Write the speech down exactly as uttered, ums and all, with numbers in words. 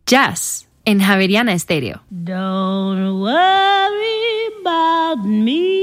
Jazz en Javeriana Estéreo. Don't worry about me.